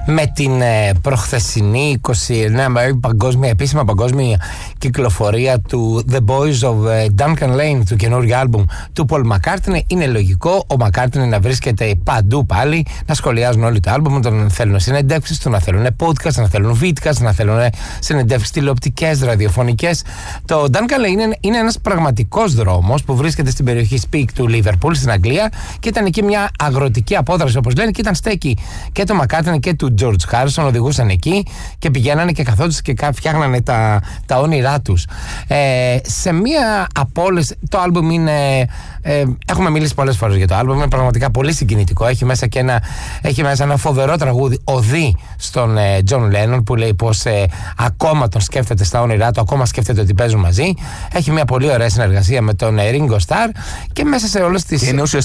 με την προχθεσινή επίσημα παγκόσμια κυκλοφορία του The Boys of Duncan Lane, του καινούργιου άλμπουμ του Paul McCartney, είναι λογικό ο McCartney να βρίσκεται παντού πάλι, να σχολιάζουν όλοι το άλμπουμ, να θέλουν συνεντεύξεις του, να θέλουν podcast, να θέλουν βίντεο, να θέλουν συνεντεύξεις τηλεοπτικές, ραδιοφωνικές. Το Duncan Lane είναι ένας πραγματικός δρόμος που βρίσκεται στην περιοχή Speak του Liverpool στην Αγγλία και ήταν εκεί μια αγροτική απόδραση, όπως λένε, και ήταν στέκει και το McCartney και του George Harrison, οδηγούσαν εκεί και πηγαίνανε και καθόντουσαν και φτιάχνανε τα όνειρά τους. Σε μία από όλες, το άλμπουμ είναι, έχουμε μιλήσει πολλές φορές για το άλμπουμ, είναι πραγματικά πολύ συγκινητικό. Έχει μέσα ένα φοβερό τραγούδι, οδή στον John Lennon, που λέει πως ακόμα τον σκέφτεται στα όνειρά του, ακόμα σκέφτεται ότι παίζουν μαζί. Έχει μια πολύ ωραία συνεργασία με τον Ringo Starr και μέσα σε όλες τις...